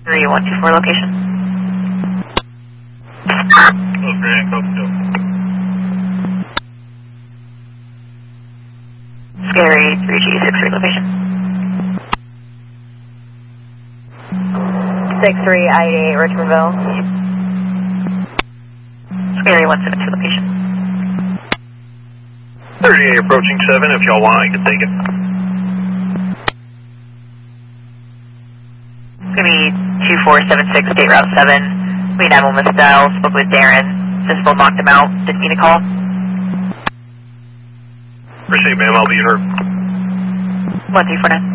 3124 location. Okay, code 2. Scary 3G63 location. 6388 Richmondville. Scary 172 location. 38 approaching 7, if y'all want, I can take it. It's going to be 2476 State Route 7. We 911 with Style, spoke with Darren. Visible knocked him out, didn't mean to call. Appreciate it, ma'am, I'll be her. 1349.